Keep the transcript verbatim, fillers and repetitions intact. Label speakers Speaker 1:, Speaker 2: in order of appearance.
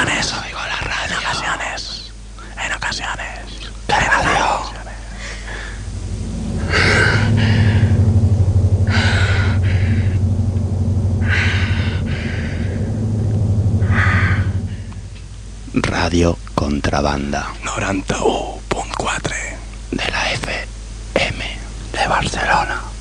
Speaker 1: ocasiones, oigo la radio. En ocasiones. En ocasiones. ¿Qué radio?
Speaker 2: Radio Contrabanda
Speaker 1: noranta u punt quatre
Speaker 2: de la F M
Speaker 1: de Barcelona.